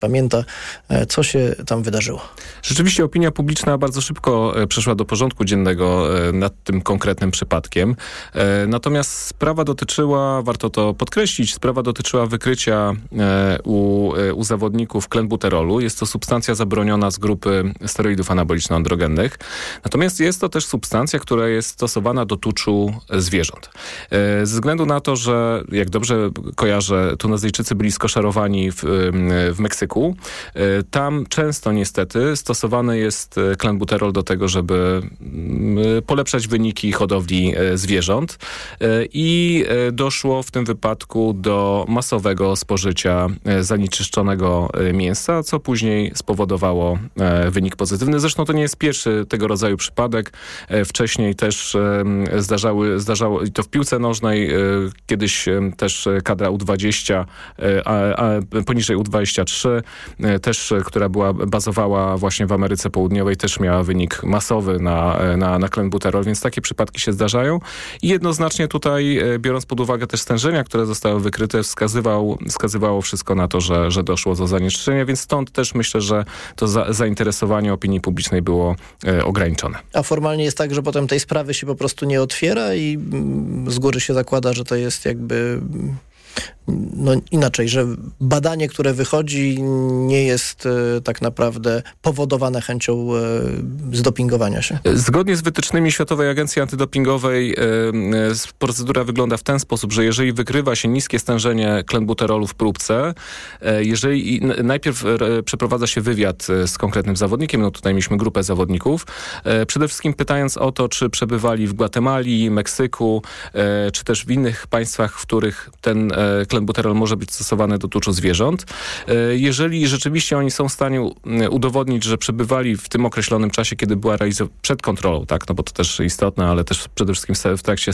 pamięta, co się tam wydarzyło. Rzeczywiście opinia publiczna bardzo szybko przeszła do porządku dziennego nad tym konkretnym przypadkiem. Natomiast sprawa dotyczyła, warto to podkreślić, sprawa dotyczyła wykrycia u zawodników klenbuterolu. Jest to substancja zabroniona z grupy steroidów anaboliczno-androgennych. Natomiast jest to też substancja, która jest stosowana do tuczu zwierząt. Ze względu na to, że jak dobrze kojarzę, Tunezyjczycy byli skoszarowani w Meksyku, tam często niestety stosowany jest klenbuterol do tego, żeby polepszać wyniki hodowli zwierząt i doszło w tym wypadku do masowego spożycia zanieczyszczonego mięsa, co później spowodowało wynik pozytywny. Zresztą to nie jest pierwszy tego rodzaju przypadek. Wcześniej też zdarzało i to w piłce nożnej, kiedyś też kadra U20, poniżej U23, też, która bazowała właśnie w Ameryce Południowej, też miała wynik masowy na klenbuterol, więc takie przypadki się zdarzają. I jednoznacznie tutaj, biorąc pod uwagę też stężenia, które zostały wykryte, wskazywało wszystko na to, że doszło do zanieczyszczenia, więc stąd też myślę, że to zainteresowanie opinii publicznej było ograniczone. A formalnie jest tak, że potem tej sprawy się po prostu nie otwiera i z góry się zakłada, że to jest jakby... No inaczej, że badanie, które wychodzi, nie jest tak naprawdę powodowane chęcią zdopingowania się. Zgodnie z wytycznymi Światowej Agencji Antydopingowej procedura wygląda w ten sposób, że jeżeli wykrywa się niskie stężenie klenbuterolu w próbce, jeżeli najpierw przeprowadza się wywiad z konkretnym zawodnikiem, no tutaj mieliśmy grupę zawodników, przede wszystkim pytając o to, czy przebywali w Gwatemali, Meksyku, czy też w innych państwach, w których ten klenbuterol może być stosowany do tuczu zwierząt. Jeżeli rzeczywiście oni są w stanie udowodnić, że przebywali w tym określonym czasie, kiedy była realizowana przed kontrolą, tak, no bo to też istotne, ale też przede wszystkim w trakcie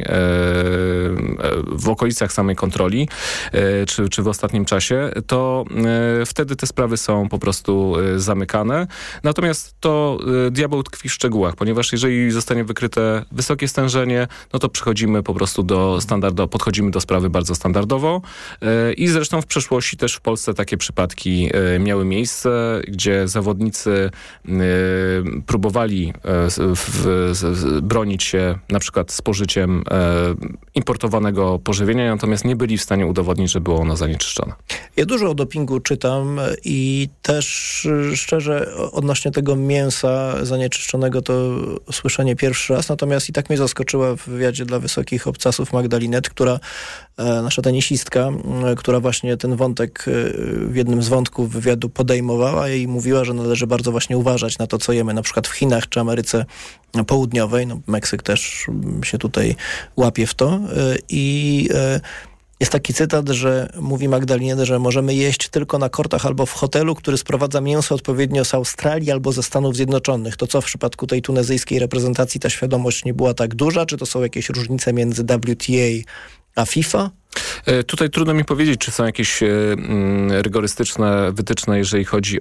w okolicach samej kontroli, czy w ostatnim czasie, to wtedy te sprawy są po prostu zamykane. Natomiast to diabeł tkwi w szczegółach, ponieważ jeżeli zostanie wykryte wysokie stężenie, no to przechodzimy po prostu podchodzimy do sprawy bardzo standardowo. I zresztą w przeszłości też w Polsce takie przypadki miały miejsce, gdzie zawodnicy próbowali bronić się na przykład spożyciem importowanego pożywienia, natomiast nie byli w stanie udowodnić, że było ono zanieczyszczone. Ja dużo o dopingu czytam i też szczerze odnośnie tego mięsa zanieczyszczonego to słyszę nie pierwszy raz, natomiast i tak mnie zaskoczyła w wywiadzie dla Wysokich Obcasów Magdalinet, nasza tenisistka, która właśnie ten wątek w jednym z wątków wywiadu podejmowała i mówiła, że należy bardzo właśnie uważać na to, co jemy, na przykład w Chinach czy Ameryce Południowej. No, Meksyk też się tutaj łapie w to. I jest taki cytat, że mówi Magdalinet, że możemy jeść tylko na kortach albo w hotelu, który sprowadza mięso odpowiednio z Australii albo ze Stanów Zjednoczonych. To co w przypadku tej tunezyjskiej reprezentacji ta świadomość nie była tak duża? Czy to są jakieś różnice między WTA a FIFA? Tutaj trudno mi powiedzieć, czy są jakieś rygorystyczne wytyczne, jeżeli chodzi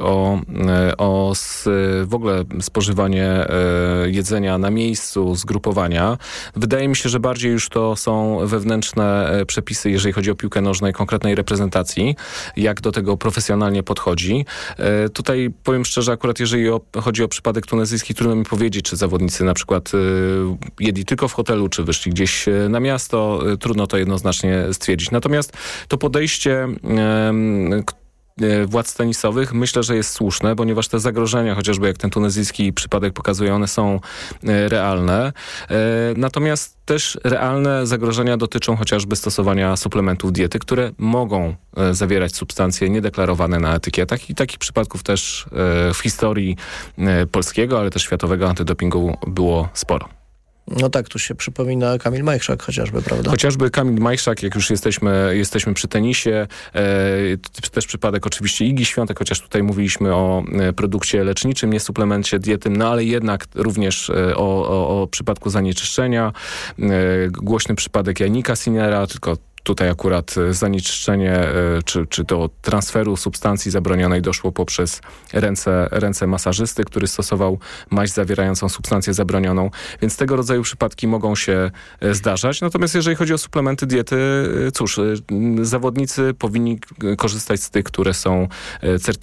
w ogóle spożywanie jedzenia na miejscu, zgrupowania. Wydaje mi się, że bardziej już to są wewnętrzne przepisy, jeżeli chodzi o piłkę nożną i konkretnej reprezentacji, jak do tego profesjonalnie podchodzi. Tutaj powiem szczerze, akurat jeżeli chodzi o przypadek tunezyjski, trudno mi powiedzieć, czy zawodnicy na przykład jedli tylko w hotelu, czy wyszli gdzieś na miasto. Trudno to jednoznacznie stwierdzić. Natomiast to podejście władz tenisowych myślę, że jest słuszne, ponieważ te zagrożenia, chociażby jak ten tunezyjski przypadek pokazuje, one są realne. Natomiast też realne zagrożenia dotyczą chociażby stosowania suplementów diety, które mogą zawierać substancje niedeklarowane na etykietach i takich przypadków też w historii polskiego, ale też światowego antydopingu było sporo. No tak, tu się przypomina Kamil Majchrzak chociażby, prawda? Chociażby Kamil Majchrzak, jak już jesteśmy przy tenisie. Też przypadek oczywiście Igi Świątek, chociaż tutaj mówiliśmy o produkcie leczniczym, nie suplemencie dietym, no ale jednak również o przypadku zanieczyszczenia. Głośny przypadek Jannika Sinnera, tylko tutaj akurat zanieczyszczenie czy do transferu substancji zabronionej doszło poprzez ręce masażysty, który stosował maź zawierającą substancję zabronioną, więc tego rodzaju przypadki mogą się zdarzać. Natomiast jeżeli chodzi o suplementy diety, cóż, zawodnicy powinni korzystać z tych, które są certyfikowane